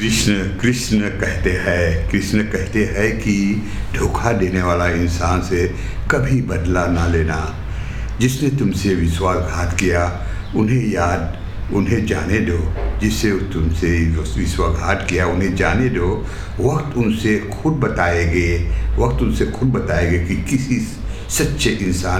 कृष्ण कृष्ण कहते हैं कि धोखा देने वाला इंसान से कभी बदला ना लेना। जिसने तुमसे विश्वासघात किया उन्हें जाने दो। जिससे तुमसे विश्वासघात किया उन्हें जाने दो। वक्त उनसे खुद बताएंगे कि किसी सच्चे इंसान